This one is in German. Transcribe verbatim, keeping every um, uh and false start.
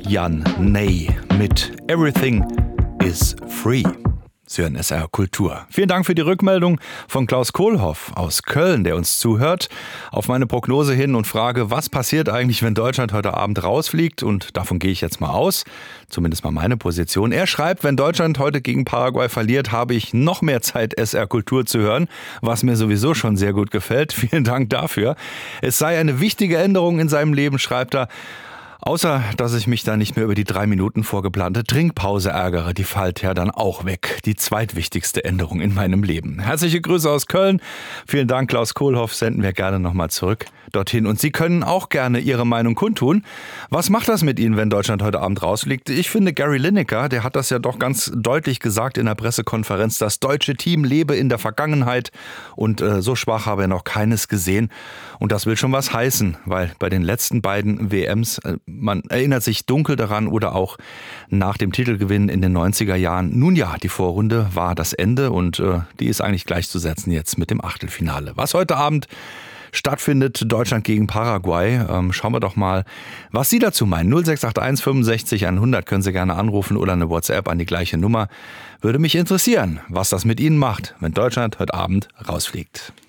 Jan Ney mit Everything is Free. Sie hören S R Kultur. Vielen Dank für die Rückmeldung von Klaus Kohlhoff aus Köln, der uns zuhört, auf meine Prognose hin und frage, was passiert eigentlich, wenn Deutschland heute Abend rausfliegt? Und davon gehe ich jetzt mal aus, zumindest mal meine Position. Er schreibt, wenn Deutschland heute gegen Paraguay verliert, habe ich noch mehr Zeit, S R Kultur zu hören, was mir sowieso schon sehr gut gefällt. Vielen Dank dafür. Es sei eine wichtige Änderung in seinem Leben, schreibt er. Außer, dass ich mich da nicht mehr über die drei Minuten vorgeplante Trinkpause ärgere, die fällt ja dann auch weg. Die zweitwichtigste Änderung in meinem Leben. Herzliche Grüße aus Köln. Vielen Dank, Klaus Kohlhoff. Senden wir gerne nochmal zurück dorthin. Und Sie können auch gerne Ihre Meinung kundtun. Was macht das mit Ihnen, wenn Deutschland heute Abend rausfliegt? Ich finde, Gary Lineker, der hat das ja doch ganz deutlich gesagt in der Pressekonferenz, das deutsche Team lebe in der Vergangenheit und äh, so schwach habe er noch keines gesehen. Und das will schon was heißen, weil bei den letzten beiden W Ms, äh, man erinnert sich dunkel daran oder auch nach dem Titelgewinn in den neunziger Jahren. Nun ja, die Vorrunde war das Ende und äh, die ist eigentlich gleichzusetzen jetzt mit dem Achtelfinale. Was heute Abend stattfindet, Deutschland gegen Paraguay. Ähm, schauen wir doch mal, was Sie dazu meinen. null sechs acht eins fünfundsechzig hundert können Sie gerne anrufen oder eine WhatsApp an die gleiche Nummer. Würde mich interessieren, was das mit Ihnen macht, wenn Deutschland heute Abend rausfliegt.